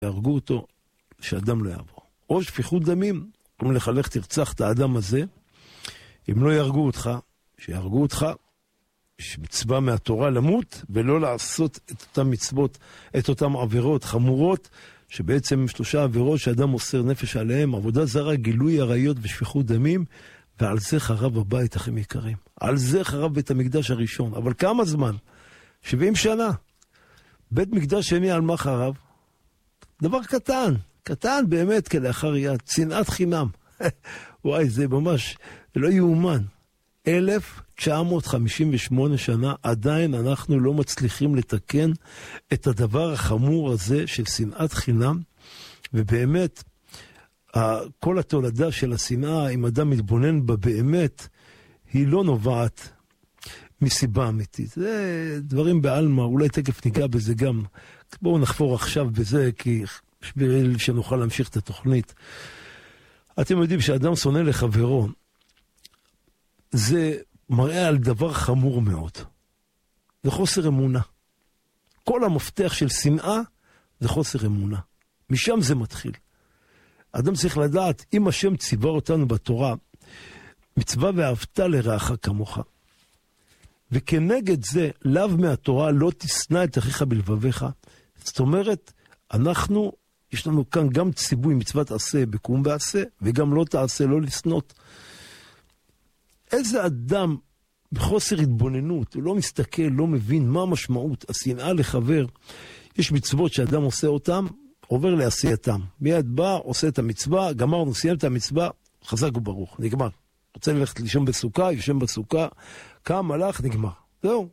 יהרגו אותו, שאדם לא יעבור. או שפיכות דמים, אומרים לך, לך תרצח את האדם הזה, אם לא יהרגו אותך, שיהרגו אותך, יש מצווה מהתורה למות, ולא לעשות את אותם מצוות, את אותם עבירות חמורות, שבעצם 3 עבירות שאדם מוסר נפש עליהם, עבודה זרה, גילוי עריות ושפיכות דמים, ועל זה חרב הבית, אחים יקרים. על זה חרב בית המקדש הראשון. אבל כמה זמן? 70 שנה. בית מקדש שני על מה חרב? דבר קטן, קטן באמת כלאחר יד, שנאת חינם. וואי, זה ממש לא יאומן. 1958 שנה, עדיין אנחנו לא מצליחים לתקן את הדבר החמור הזה של שנאת חינם, ובאמת, כל התולדה של השנאה, אם אדם מתבונן בה באמת, היא לא נובעת מסיבה אמיתית. זה דברים בעלמא, אולי תכף ניגע בזה גם. בואו נחפור עכשיו בזה, כי בשביל שנוכל להמשיך את התוכנית. אתם יודעים שאדם שונא לחברו, זה מראה על דבר חמור מאוד. זה חוסר אמונה. כל המפתח של שנאה זה חוסר אמונה. משם זה מתחיל. אדם צריך לדעת, אם השם ציווה אותנו בתורה, מצווה ואהבת לרעך כמוך. וכנגד זה, לאו מהתורה לא תשנא את אחיך בלבביך. זאת אומרת, יש לנו כאן גם ציווי מצוות עשה בקום ועשה, וגם לא תעשה, לא לשנות. איזה אדם בחוסר התבוננות, הוא לא מסתכל, לא מבין מה המשמעות, השנאה לחבר. יש מצוות שאדם עושה אותם, עובר לעשייתם. מיד בא, עושה את המצווה, גמרנו, סיים את המצווה, חזק וברוך, נגמר. רוצה ללכת לישון בסוכה, יושן בסוכה, קם, הלך, נגמר. זהו.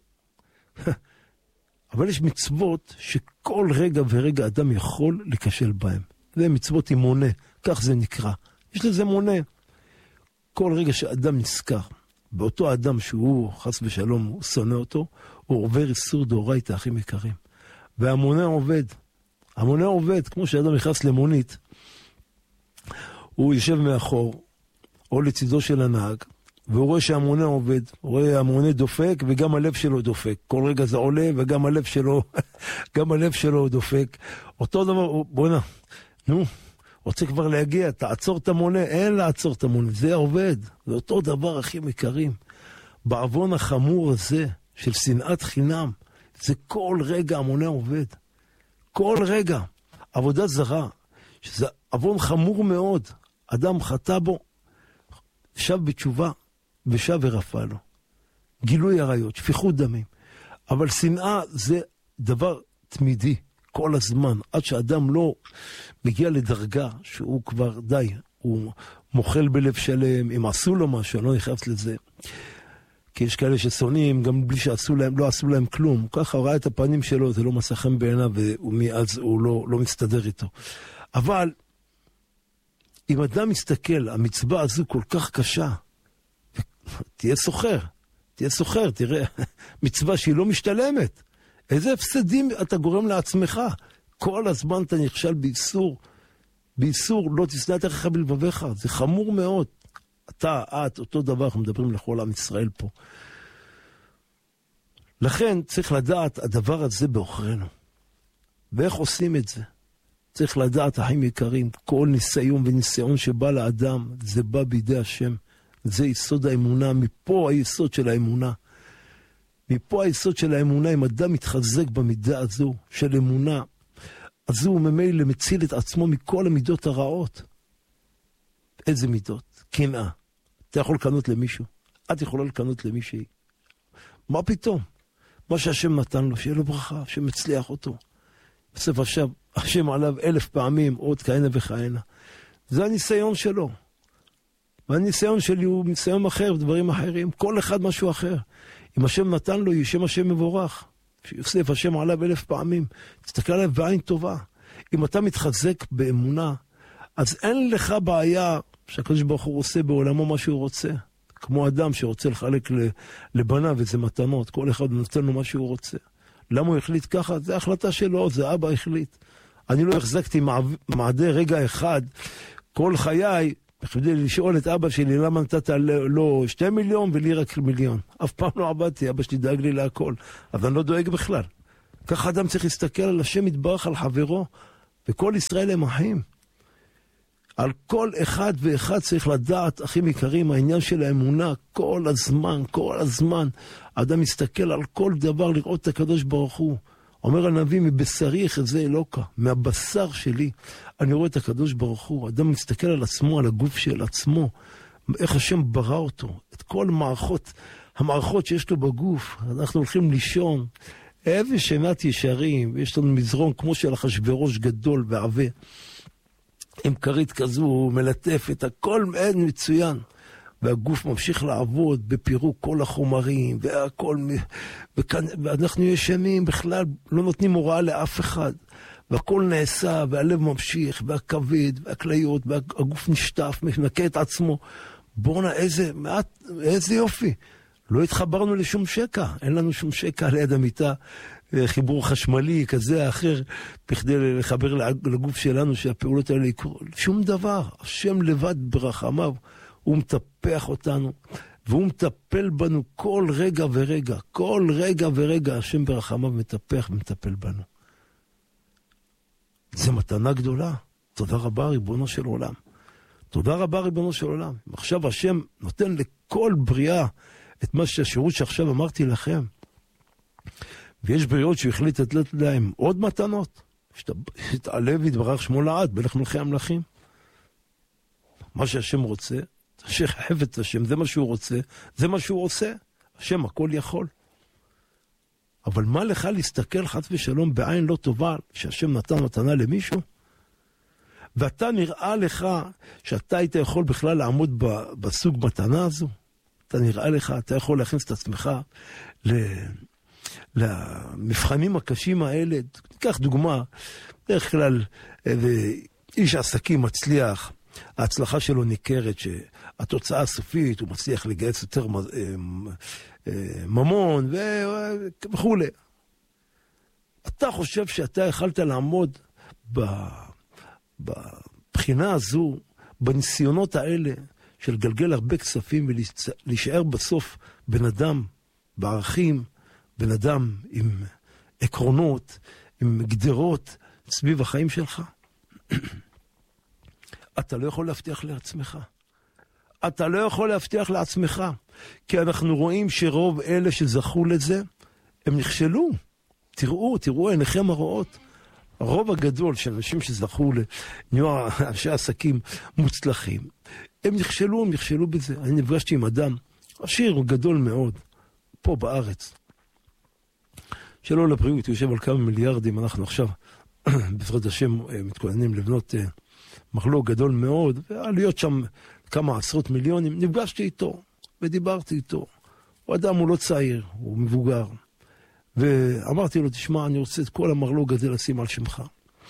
אבל יש מצוות שכל רגע ורגע אדם יכול לקשל בהם. זה מצוות עם מונה, כך זה נקרא. יש לזה מונה. כל רגע שאדם נזכר, באותו אדם שהוא חס ושלום, הוא שונא אותו, הוא עובר איסור דאורייתא, אחים יקרים. והמונה עובד. המונה עובד, כמו שאדם נכנס למונית, הוא יושב מאחור, או לצידו של הנהג, והוא רואה שהמונה עובד, הוא רואה המונה דופק, וגם הלב שלו דופק. כל רגע זה עולה, וגם הלב שלו, גם הלב שלו דופק. אותו דבר, בוא'נה, נו, רוצה כבר להגיע, תעצור את המונה, אין לעצור את המונה, זה עובד. זה אותו דבר, אחים יקרים. בעוון החמור הזה, של שנאת חינם, זה כל רגע המונה עובד. כל רגע. עבודה זרה, שזה עוון חמור מאוד. אדם חטא בו, שב בתשובה, ושב ורפא לו. גילוי עריות, שפיכות דמים. אבל שנאה זה דבר תמידי, כל הזמן, עד שאדם לא מגיע לדרגה שהוא כבר די, הוא מוכל בלב שלם, אם עשו לו משהו, לא נכנס לזה. כי יש כאלה ששונאים, גם בלי שעשו להם, לא עשו להם כלום. ככה ראה את הפנים שלו, זה לא מצא חן בעיניו, ומאז הוא לא מסתדר איתו. אבל, אם אדם מסתכל, המצווה הזו כל כך קשה, תהיה סוחר, תראה, מצווה שהיא לא משתלמת. איזה הפסדים אתה גורם לעצמך? כל הזמן אתה נכשל באיסור, לא תשנא את אחיך בלבביך. זה חמור מאוד. את, אותו דבר, אנחנו מדברים לכל עם ישראל פה. לכן צריך לדעת, הדבר הזה באוכרנו. ואיך עושים את זה? צריך לדעת, אחים יקרים, כל ניסיון וניסיון שבא לאדם, זה בא בידי השם. זה יסוד האמונה, מפה היסוד של האמונה. מפה היסוד של האמונה, אם אדם מתחזק במידה הזו של אמונה, אז הוא ממילא מציל את עצמו מכל המידות הרעות. איזה מידות? קנאה. אתה יכול לקנות למישהו. את יכולה לקנות למישהי. מה פתאום? מה שהשם נתן לו, שיהיה לו ברכה, שמצליח אותו. בסוף עכשיו, השם עליו 1000 פעמים, עוד כהנה וכהנה. זה הניסיון שלו. והניסיון שלי הוא ניסיון אחר, דברים אחרים. כל אחד משהו אחר. אם השם נתן לו, ישם השם מבורך. שיוסף השם עליו 1000 פעמים. תסתכל עליו בעין טובה. אם אתה מתחזק באמונה, אז אין לך בעיה שהקדוש ברוך הוא עושה בעולמו מה שהוא רוצה. כמו אדם שרוצה לחלק לבניו וזה מתנות. כל אחד נותן לו מה שהוא רוצה. למה הוא החליט ככה? זה החלטה שלו, זה אבא החליט. אני לא החזקתי מעדי רגע אחד כל חיי, בכדי לשאול את אבא שלי למה נתת לו 2 מיליון ולי רק 1 מיליון. אף פעם לא עבדתי, אבא שלי דאג לי להכל. אבל אני לא דואג בכלל. ככה אדם צריך להסתכל על השם יתברך על חברו, וכל ישראל הם אחים. על כל אחד ואחד צריך לדעת, אחים יקרים, העניין של האמונה, כל הזמן. האדם מסתכל על כל דבר לראות את הקדוש ברוך הוא. אומר הנביא, מבשרי יחזה אלוקה, מהבשר שלי, אני רואה את הקדוש ברוך הוא. האדם מסתכל על עצמו, על הגוף של עצמו, איך השם ברא אותו, את כל המערכות שיש לו בגוף. אנחנו הולכים לישון, איזה שמעת ישרים, ויש לנו מזרון כמו של אחשוורוש גדול ועבה, עם כרית כזו, מלטפת, הכל אין מצוין. והגוף ממשיך לעבוד בפירוק כל החומרים, והכל, ואנחנו ישנים בכלל, לא נותנים הוראה לאף אחד. והכל נעשה, והלב ממשיך, והכבד, והכליות, והגוף נשטף, מנקה את עצמו. בוא'נה, איזה יופי. לא התחברנו לשום שקע, אין לנו שום שקע ליד המיטה, חיבור חשמלי כזה אחר, בכדי לחבר לגוף שלנו שהפעולות האלה יקרו. שום דבר, השם לבד ברחמיו, הוא מטפח אותנו, והוא מטפל בנו כל רגע ורגע, השם ברחמיו מטפח ומטפל בנו. זה מתנה גדולה. תודה רבה ריבונו של עולם. תודה רבה ריבונו של עולם. עכשיו השם נותן לכל בריאה את מה שהשירות שעכשיו אמרתי לכם. ויש בריאות שהוא החליט לתת להם עוד מתנות. שתעלה ויתברך שמו לעד, בלך מלכי המלכים. מה שהשם רוצה, שחייב את השם, זה מה שהוא רוצה, זה מה שהוא עושה. השם הכל יכול. אבל מה לך להסתכל חס ושלום בעין לא טובה, שהשם נתן מתנה למישהו? ואתה נראה לך שאתה היית יכול בכלל לעמוד בסוג מתנה הזו? אתה נראה לך, אתה יכול להכניס את עצמך למבחנים הקשים האלה. תיקח דוגמה, דרך כלל איש עסקים מצליח, ההצלחה שלו ניכרת שהתוצאה הסופית, הוא מצליח לגייס יותר ממון וכו'. אתה חושב שאתה יכלת לעמוד בבחינה הזו, בניסיונות האלה, של גלגל הרבה כספים ולהישאר בסוף בן אדם בערכים, בן אדם עם עקרונות, עם גדרות סביב החיים שלך? אתה לא יכול להבטיח לעצמך. אתה לא יכול להבטיח לעצמך, כי אנחנו רואים שרוב אלה שזכו לזה, הם נכשלו. תראו עיניכם הרואות. הרוב הגדול של אנשים שזכו להיות אנשי עסקים מוצלחים, הם נכשלו בזה. אני נפגשתי עם אדם עשיר גדול מאוד, פה בארץ, שלא לבריאות, הוא יושב על כמה מיליארדים. אנחנו עכשיו, בעזרת השם, מתכוננים לבנות מחלוק גדול מאוד, ועלויות שם כמה עשרות מיליונים. נפגשתי איתו ודיברתי איתו. הוא אדם, הוא לא צעיר, הוא מבוגר. ואמרתי לו, תשמע, אני רוצה את כל המרלוג הזה לשים על שמך.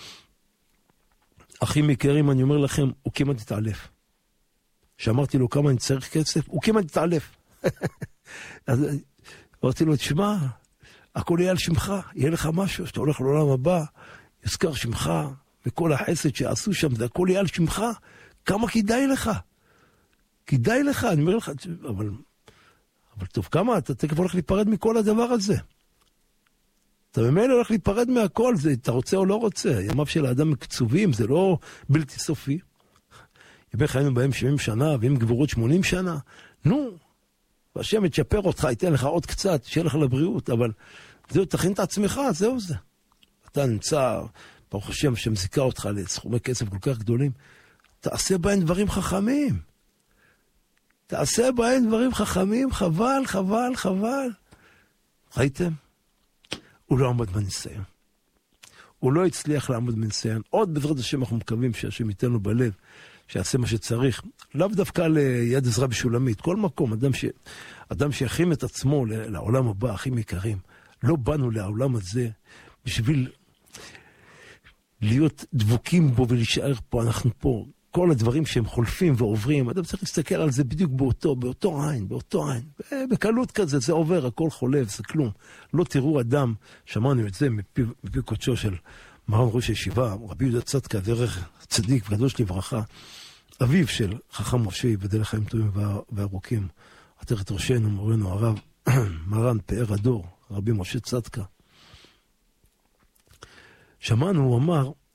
אחים יקרים, אני אומר לכם, הוא כמעט התעלף. שאמרתי לו כמה אני צריך כסף, הוא כמעט התעלף. אז אמרתי לו, תשמע, הכל יהיה על שמך, יהיה לך משהו, שאתה הולך לעולם הבא, יזכר שמך, וכל החסד שעשו שם, זה הכל יהיה על שמך, כמה כדאי לך? כדאי לך, אני אומר לך, אבל טוב, כמה? אתה תכף הולך להיפרד מכל הדבר הזה. אתה ממילא הולך להיפרד מהכל, זה, אתה רוצה או לא רוצה. ימיו של האדם מקצובים, זה לא בלתי סופי. ימי חיינו בהם 70 שנה, ואם גבורות 80 שנה, נו, והשם יתשפר אותך, ייתן לך עוד קצת, שיהיה לך לבריאות, אבל זהו, תכין את עצמך, זהו זה. אתה נמצא, ברוך השם, שמזיקה אותך לסכומי כסף כל כך גדולים, תעשה בהם דברים חכמים. תעשה בהם דברים חכמים, חבל. ראיתם? הוא לא עמד בניסיון. הוא לא הצליח לעמוד בניסיון. עוד בעזרת השם אנחנו מקווים שהשם ייתן לו בלב, שיעשה מה שצריך. לאו דווקא ליד עזרא בשולמית. כל מקום, אדם שיכין את עצמו לעולם הבא, אחים יקרים. לא באנו לעולם הזה בשביל להיות דבוקים בו ולהישאר פה. אנחנו פה. כל הדברים שהם חולפים ועוברים, אדם צריך להסתכל על זה בדיוק באותו עין. בקלות כזה, זה עובר, הכל חולף, זה כלום. לא תראו אדם, שמענו את זה מפי קודשו של מרן ראש הישיבה, רבי יהודה צדקה, דרך צדיק וקדוש לברכה, אביו של חכם משה, ייבדל לחיים טובים וארוכים, עטרת ראשנו, מורנו הרב, מרן פאר הדור, רבי משה צדקה. שמענו, הוא אמר,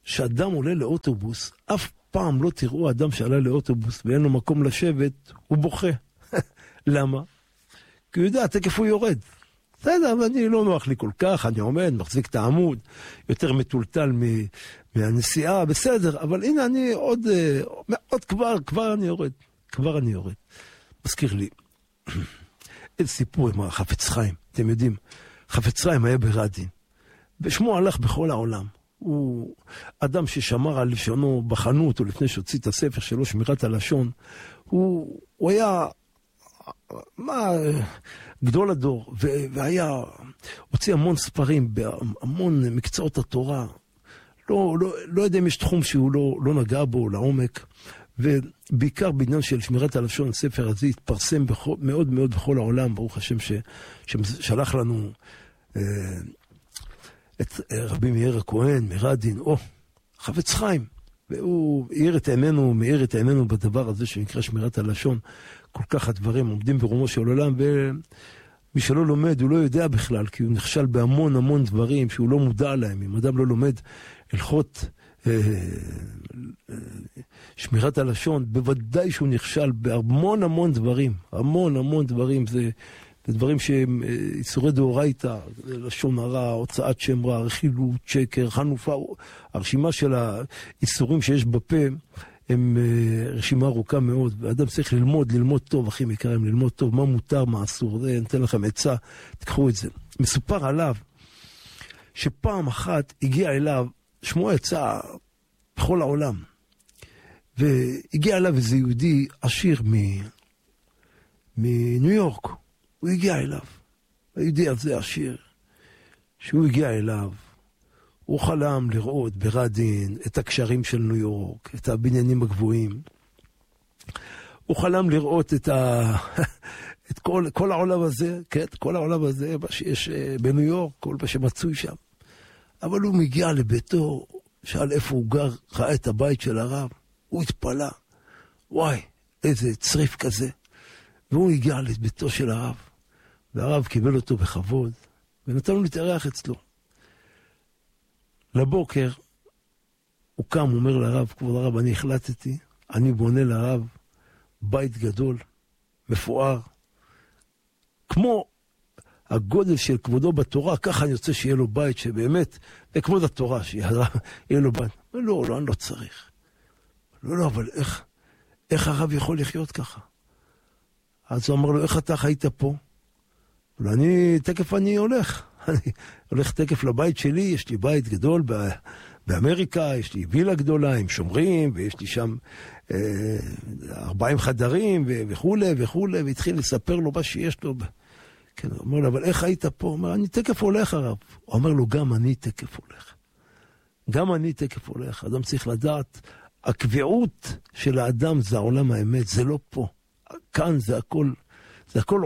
שאדם עולה לאוטובוס, אף פעם לא תראו אדם שעלה לאוטובוס ואין לו מקום לשבת, הוא בוכה. למה? כי הוא יודע, תכף הוא יורד. בסדר, אבל אני לא נוח לי כל כך, אני עומד, מחזיק את העמוד, יותר מטולטל מהנסיעה, בסדר, אבל הנה אני עוד כבר אני יורד. מזכיר לי, איזה סיפור עם החפץ חיים, אתם יודעים, חפץ חיים היה ברדין, ושמו הלך בכל העולם. הוא אדם ששמר על לשונו בחנות, או לפני שהוציא את הספר שלו, שמירת הלשון, הוא היה גדול הדור, והיה, הוציא המון ספרים, בהמון מקצועות התורה, לא יודע אם יש תחום שהוא לא נגע בו לעומק, ובעיקר בעניין של שמירת הלשון, הספר הזה התפרסם מאוד מאוד בכל העולם, ברוך השם ששלח לנו את רבי מאיר הכהן, מרדין, חפץ חיים, והוא מאיר את עינינו בדבר הזה שנקרא שמירת הלשון. כל כך הדברים עומדים ברומו של עולם, ומי שלא לומד הוא לא יודע בכלל, כי הוא נכשל בהמון דברים שהוא לא מודע להם. אם אדם לא לומד הלכות שמירת הלשון, בוודאי שהוא נכשל בהמון דברים. המון דברים, זה דברים שהם איסורי דאורייתא, לשון הרע, הוצאת שם רע, רכילות, שקר, חנופה, הרשימה של האיסורים שיש בפה, הם רשימה ארוכה מאוד, ואדם צריך ללמוד טוב, אחים יקרים, ללמוד טוב, מה מותר, מה אסור, זה נתן לכם עצה, תקחו את זה. מסופר עליו, שפעם אחת הגיע אליו, שמו יצא בכל העולם, והגיע אליו איזה יהודי עשיר מניו יורק, הוא הגיע אליו, היהודי הזה עשיר, שהוא הגיע אליו, הוא חלם לראות ברדין את הקשרים של ניו יורק, את הבניינים הגבוהים. הוא חלם לראות את כל העולם הזה, כן, כל העולם הזה שיש בניו יורק, כל מה שמצוי שם. אבל הוא מגיע לביתו, שאל איפה הוא גר, ראה את הבית של הרב, הוא התפלא, וואי, איזה צריף כזה. והוא הגיע לביתו של הרב, והרב קיבל אותו בכבוד, ונתן לו להתארח אצלו. לבוקר הוא קם, הוא אומר לרב, כבוד הרב, אני החלטתי, אני בונה לרב בית גדול, מפואר, כמו הגודל של כבודו בתורה, ככה אני רוצה שיהיה לו בית שבאמת, בכבוד התורה, שיהיה לו בית. לא, אני לא צריך. לא, אבל איך הרב יכול לחיות ככה? אז הוא אמר לו, איך אתה חיית פה? תכף אני הולך. אני הולך תקף לבית שלי, יש לי בית גדול באמריקה, יש לי וילה גדולה עם שומרים, ויש לי שם 40 חדרים וכו', והתחיל לספר לו מה שיש לו. כן, הוא אומר לו, אבל איך היית פה? הוא אומר, אני תקף הולך הרב. הוא אומר לו, גם אני תקף הולך. אדם צריך לדעת, הקביעות של האדם זה העולם האמת, זה לא פה. כאן זה הכל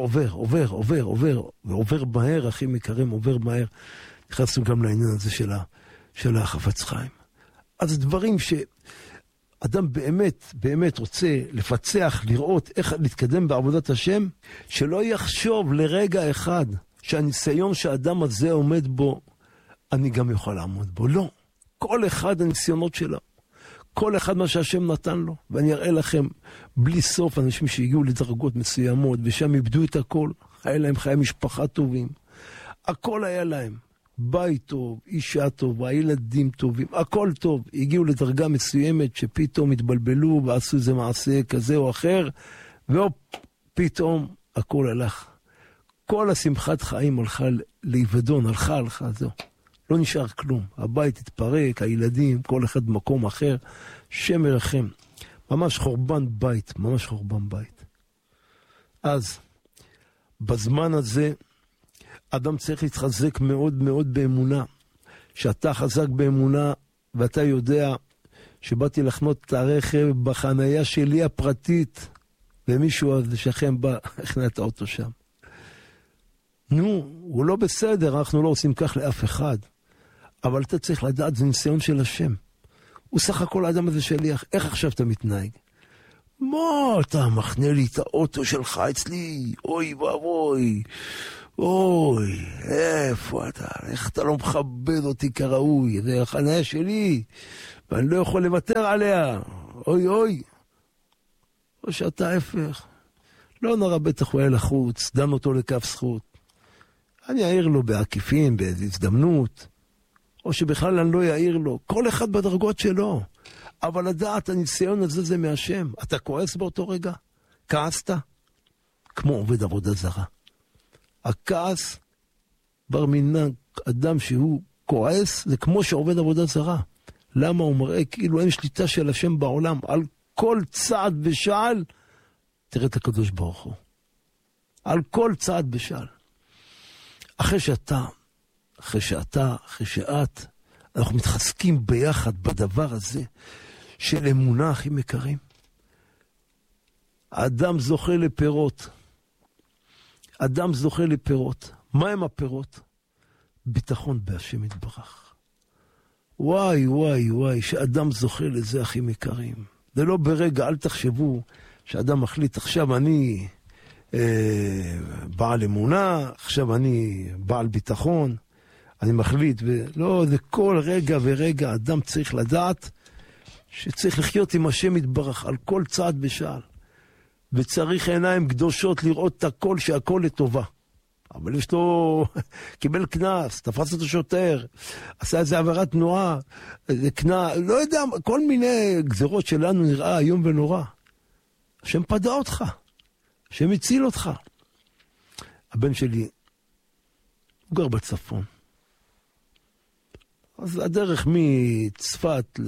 עובר מהר, אחים יקרים, עובר מהר. נכנסנו גם לעניין הזה של החפץ חיים. אז דברים שאדם באמת רוצה לפצח, לראות איך להתקדם בעבודת השם, שלא יחשוב לרגע אחד שהניסיון שהאדם הזה עומד בו, אני גם יכול לעמוד בו. לא. כל אחד הניסיונות שלו. כל אחד מה שהשם נתן לו, ואני אראה לכם בלי סוף אנשים שהגיעו לדרגות מסוימות, ושם איבדו את הכל, היה להם חיי משפחה טובים, הכל היה להם, בית טוב, אישה טובה, ילדים טובים, הכל טוב, הגיעו לדרגה מסוימת שפתאום התבלבלו ועשו איזה מעשה כזה או אחר, ופתאום הכל הלך. כל השמחת חיים הלכה לאיבדון, הלכה, זהו. לא נשאר כלום, הבית התפרק, הילדים, כל אחד במקום אחר, שם ירחם. ממש חורבן בית. אז, בזמן הזה, אדם צריך להתחזק מאוד מאוד באמונה. שאתה חזק באמונה, ואתה יודע שבאתי לחנות את הרכב בחנייה שלי הפרטית, ומישהו אז לשכם בא, הכנע את האוטו שם. הוא לא בסדר, אנחנו לא עושים כך לאף אחד. אבל אתה צריך לדעת, זה ניסיון של השם. הוא סך הכל האדם הזה שליח. איך עכשיו אתה מתנהג? מה אתה מכנה לי את האוטו שלך אצלי? אוי ואבוי. אוי, איפה אתה? איך אתה לא מכבד אותי כראוי? זה החניה שלי, ואני לא יכול לוותר עליה. אוי אוי. או שאתה ההפך. לא נראה בטח הוא היה לחוץ, דן אותו לכף זכות. אני אעיר לו בעקיפין, באיזו הזדמנות, או שבכלל אני לא אעיר לו. כל אחד בדרגות שלו. אבל לדעת, הניסיון הזה זה מהשם. אתה כועס באותו רגע? כעסת? כמו עובד עבודה זרה. הכעס בר מינן, אדם שהוא כועס, זה כמו שעובד עבודה זרה. למה הוא מראה כאילו אין שליטה של השם בעולם? על כל צעד ושעל, תראה את הקדוש ברוך הוא. על כל צעד ושעל. אחרי שאת, אנחנו מתחזקים ביחד בדבר הזה של אמונה, אחים יקרים. האדם זוכה לפירות. אדם זוכה לפירות. מה הם הפירות? ביטחון בהשם יתברך. וואי, וואי, וואי, שאדם זוכה לזה, אחים יקרים. זה לא ברגע, אל תחשבו שאדם מחליט, עכשיו אני בעל אמונה, עכשיו אני בעל ביטחון, אני מחליט, לא, זה כל רגע ורגע אדם צריך לדעת שצריך לחיות עם השם יתברך על כל צעד ושעל. וצריך עיניים קדושות לראות את הכל, שהכל לטובה. אבל יש לו, קיבל כנס, תפס אותו שוטר, עשה איזה עבירת תנועה, איזה כנס, לא יודע, כל מיני גזרות שלנו נראה היום ונורא. השם פדע אותך, השם הציל אותך. הבן שלי, הוא גר בצפון. אז הדרך מצפת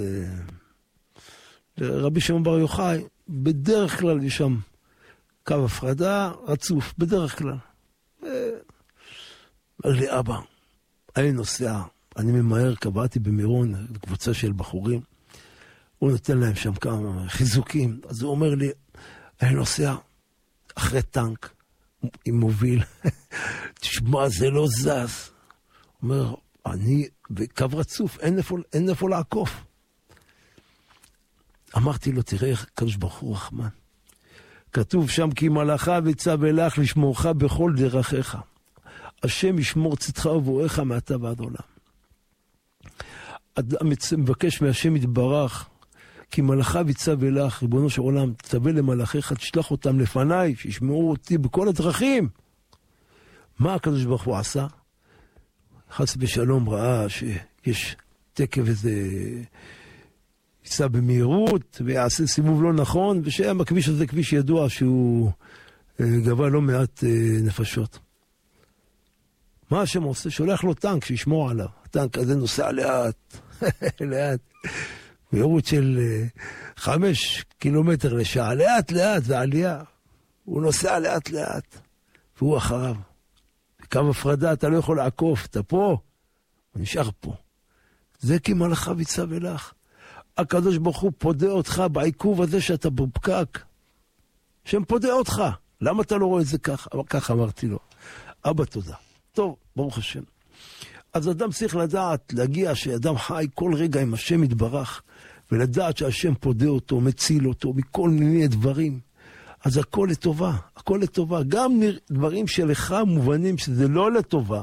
לרבי שמעון בר יוחאי, בדרך כלל יש שם קו הפרדה רצוף, בדרך כלל. אומר לי, אבא, אני נוסע, אני ממהר, קבעתי במירון, קבוצה של בחורים, הוא נותן להם שם כמה חיזוקים, אז הוא אומר לי, אני נוסע אחרי טנק, עם מוביל, תשמע, זה לא זז. הוא אומר, אני בקו רצוף, אין איפה לעקוף. אמרתי לו, תראה, קדוש ברוך הוא רחמן. כתוב שם, כי מלאכה וצו אלך לשמורך בכל דרכיך. השם ישמור צאתך ובואך מעתה ועד עולם. אדם מבקש מהשם יתברך, כי מלאכה וצו אלך, ריבונו של עולם, תצווה למלאכיך, תשלח אותם לפניי, שישמעו אותי בכל הדרכים. מה הקדוש ברוך הוא עשה? חס ושלום ראה שיש תקף איזה ייסע במהירות ויעשה סיבוב לא נכון, ושם הכביש הזה כביש ידוע שהוא גבה לא מעט נפשות. מה השם עושה? שולח לו טנק שישמור עליו. הטנק הזה נוסע לאט, לאט, מהירות של 5 קילומטר לשעה, לאט לאט, זה עלייה. הוא נוסע לאט לאט, והוא אחריו. בקו הפרדה אתה לא יכול לעקוף, אתה פה, הוא נשאר פה. זה כי מלאכה וצו אלך. הקדוש ברוך הוא פודה אותך בעיכוב הזה שאתה בפקק. שם פודה אותך. למה אתה לא רואה את זה כך? אבל כך אמרתי לו. אבא תודה. טוב, ברוך השם. אז אדם צריך לדעת, להגיע שאדם חי כל רגע עם השם יתברך, ולדעת שהשם פודה אותו, מציל אותו, מכל מיני דברים. אז הכל לטובה, הכל לטובה. גם דברים שלך מובנים שזה לא לטובה.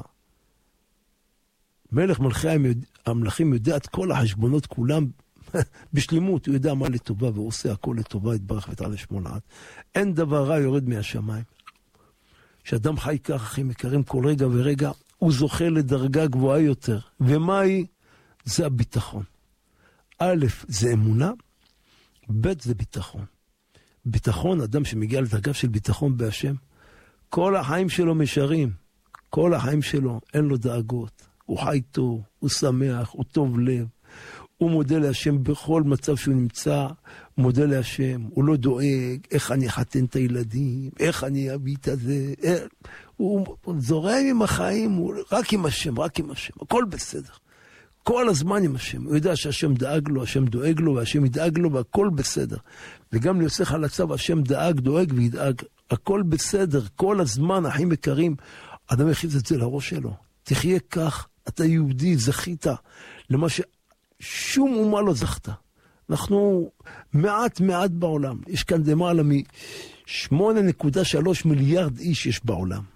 מלך מלכי המלכים יודע את כל החשבונות כולם בשלימות, הוא יודע מה לטובה, והוא עושה הכל לטובה, יתברך ותעלה שמו לעד. אין דבר רע יורד מהשמיים. כשאדם חי כך, אחים יקרים, כל רגע ורגע, הוא זוכה לדרגה גבוהה יותר. ומה היא? זה הביטחון. א', זה אמונה, ב', זה ביטחון. ביטחון, אדם שמגיע לדרגה של ביטחון בהשם, כל החיים שלו משרים, כל החיים שלו, אין לו דאגות. הוא חי טוב, הוא שמח, הוא טוב לב. הוא מודה להשם בכל מצב שהוא נמצא, מודה להשם, הוא לא דואג איך אני אחתן את הילדים, איך אני אביא את זה, הוא זורם עם החיים, הוא רק עם השם, רק עם השם, הכל בסדר. כל הזמן עם השם, הוא יודע שהשם דאג לו, השם דואג לו, והשם ידאג לו, והכל בסדר. וגם ליוסף חלציו, השם דאג, דואג וידאג, הכל בסדר, כל הזמן, אחים יקרים, אדם יכניס את זה לראש שלו. תחיה כך, אתה יהודי, זכית, למה ששום אומה לא זכתה. אנחנו מעט בעולם. יש כאן למעלה מ-8.3 מיליארד איש יש בעולם.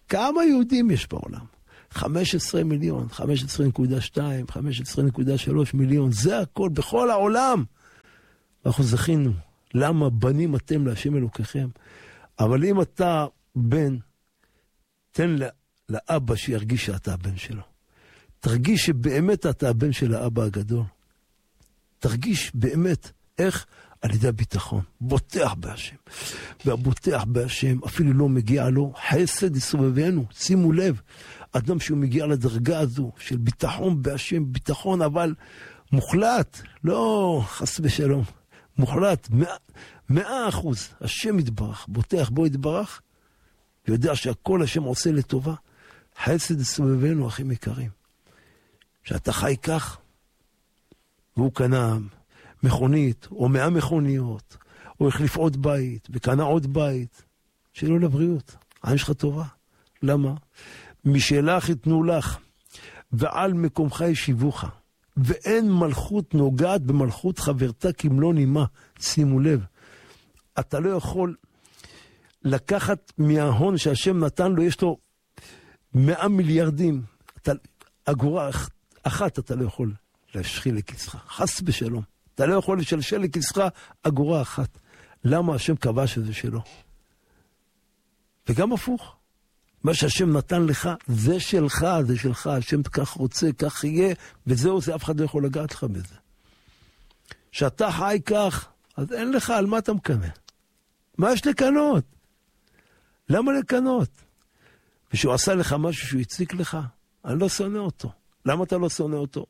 כמה יהודים יש בעולם? 15 מיליון, 15.2, 15.3 מיליון, זה הכל בכל העולם. אנחנו זכינו. למה בנים אתם להשם אלוקיכם? אבל אם אתה בן, תן לאבא שירגיש שאתה הבן שלו. תרגיש שבאמת אתה הבן של האבא הגדול. תרגיש באמת איך על ידי הביטחון. בוטח בהשם. והבוטח בהשם אפילו לא מגיע לו חסד יסובבנו. שימו לב, אדם שהוא מגיע לדרגה הזו של ביטחון בהשם, ביטחון אבל מוחלט, לא חס ושלום, מוחלט, 100%. השם יתברך, בוטח בו יתברך, ויודע שהכל השם עושה לטובה. חסד יסובבנו, אחים יקרים. שאתה חי כך, והוא קנה מכונית, או 100 מכוניות, או החליף עוד בית, וקנה עוד בית, שלא לבריאות. העין שלך טובה. למה? משלך יתנו לך, ועל מקומך ישיבוך, ואין מלכות נוגעת במלכות חברתה כמלוא נימה. שימו לב, אתה לא יכול לקחת מההון שהשם נתן לו, יש לו 100 מיליארדים, אגורה אחת אתה לא יכול להשחיל לכיסך, חס בשלום. אתה לא יכול לשלשל לכיסך אגורה אחת. למה השם קבע שזה שלו? וגם הפוך. מה שהשם נתן לך, זה שלך, זה שלך. השם כך רוצה, כך יהיה, וזהו, זה אף אחד לא יכול לגעת לך בזה. שאתה חי כך, אז אין לך על מה אתה מקנה. מה יש לקנות? למה לקנות? ושהוא עשה לך משהו שהוא הציק לך, אני לא שונא אותו. למה אתה לא שונא אותו?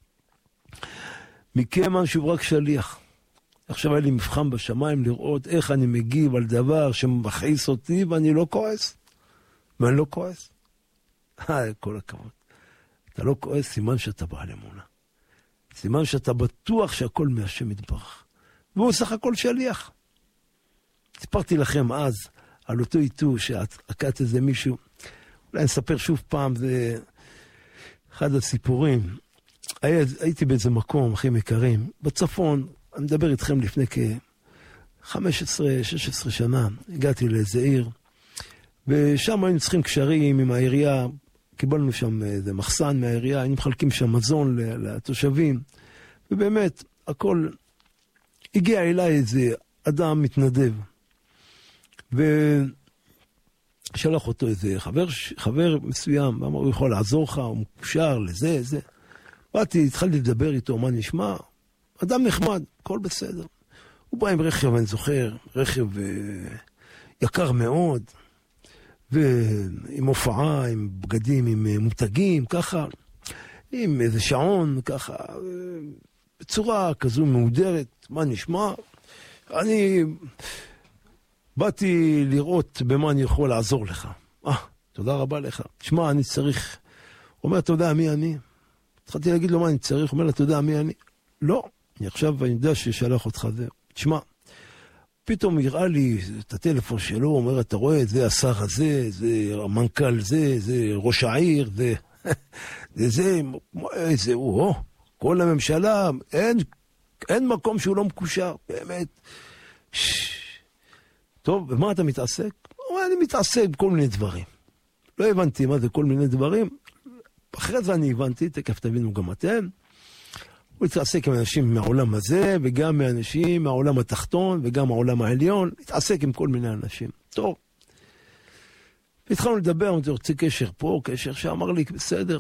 מכיוון שהוא רק שליח. עכשיו היה לי מבחן בשמיים לראות איך אני מגיב על דבר שמכעיס אותי ואני לא כועס. ואני לא כועס. כל הכבוד. אתה לא כועס, סימן שאתה בעל אמונה. סימן שאתה בטוח שהכל מהשם יתברך. והוא סך הכל שליח. סיפרתי לכם אז על אותו איתו שעקת איזה מישהו. אולי נספר שוב פעם, זה אחד הסיפורים. הייתי באיזה מקום, אחים יקרים, בצפון, אני מדבר איתכם לפני כ-15-16 שנה, הגעתי לאיזה עיר, ושם היינו צריכים קשרים עם העירייה, קיבלנו שם איזה מחסן מהעירייה, היינו מחלקים שם מזון לתושבים, ובאמת, הכל, הגיע אליי איזה אדם מתנדב, ושלח אותו איזה חבר מסוים, ואמר, הוא יכול לעזור לך, הוא מקושר לזה, זה. באתי, התחלתי לדבר איתו, מה נשמע? אדם נחמד, הכל בסדר. הוא בא עם רכב, אני זוכר, רכב יקר מאוד, ועם הופעה, עם בגדים, עם מותגים, ככה, עם איזה שעון, ככה, בצורה כזו מהודרת, מה נשמע? אני באתי לראות במה אני יכול לעזור לך. תודה רבה לך. תשמע, אני צריך... הוא אומר, אתה יודע מי אני? התחלתי להגיד לו מה אני צריך, הוא אומר, אתה יודע מי אני? לא, אני יודע ששלח אותך זה. תשמע, פתאום יראה לי את הטלפון שלו, הוא אומר, אתה רואה, זה השר הזה, זה המנכ"ל זה, זה ראש העיר, זה הוא, כל הממשלה, אין מקום שהוא לא מקושר, באמת. טוב, ומה אתה מתעסק? הוא אומר, אני מתעסק בכל מיני דברים. לא הבנתי מה זה כל מיני דברים, אחרי זה אני הבנתי, תכף תבינו גם אתם, הוא התעסק עם אנשים מהעולם הזה, וגם מאנשים מהעולם התחתון, וגם מהעולם העליון, התעסק עם כל מיני אנשים. טוב. והתחלנו לדבר, אני רוצה קשר פה, קשר שאמר לי, בסדר.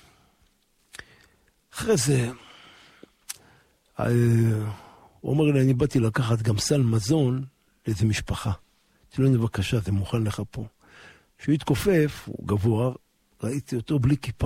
אחרי זה, הוא אומר לי, אני באתי לקחת גם סל מזון לאיזו משפחה. אמרתי לו, בבקשה, זה מוכן לך פה. כשהוא התכופף, הוא גבוה, ראיתי אותו בלי כיפה.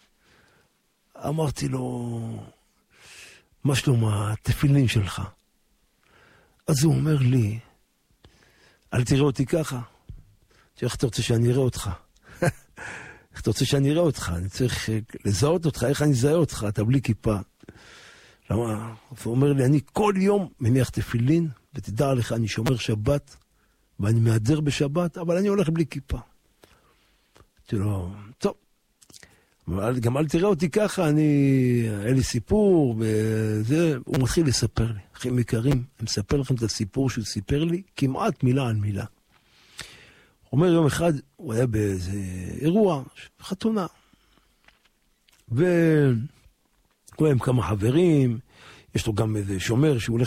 אמרתי לו, מה שלום התפילין שלך? אז הוא אומר לי, אל תראה אותי ככה. איך אתה רוצה שאני אראה אותך? איך אתה רוצה שאני אראה אותך? אני צריך לזהות אותך, איך אני אזהה אותך? אתה בלי כיפה. למה? הוא אומר לי, אני כל יום מניח תפילין, ותדע לך, אני שומר שבת, ואני מהדר בשבת, אבל אני הולך בלי כיפה. אמרתי לו, טוב, גם אל תראה אותי ככה, היה לי סיפור, וזה, הוא מתחיל לספר לי. אחים יקרים, אני מספר לכם את הסיפור שהוא סיפר לי, כמעט מילה על מילה. אומר יום אחד, הוא היה באיזה אירוע, חתונה. והוא היה עם כמה חברים, יש לו גם איזה שומר שהוא הולך